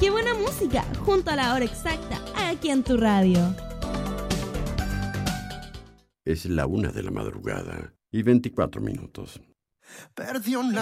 ¡Qué buena música! Junto a la hora exacta, aquí en tu radio. Es la 1 de la madrugada y 24 minutos. Perdió una